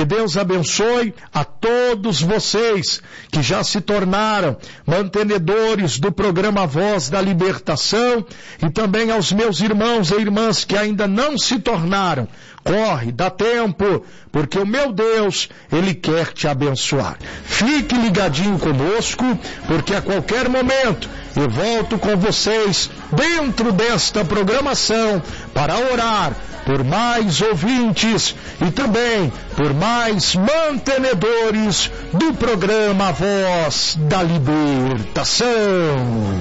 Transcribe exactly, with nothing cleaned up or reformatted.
Que Deus abençoe a todos vocês que já se tornaram mantenedores do programa Voz da Libertação e também aos meus irmãos e irmãs que ainda não se tornaram. Corre, dá tempo, porque o meu Deus, Ele quer te abençoar. Fique ligadinho conosco, porque a qualquer momento eu volto com vocês dentro desta programação para orar por mais ouvintes e também por mais mantenedores do programa Voz da Libertação.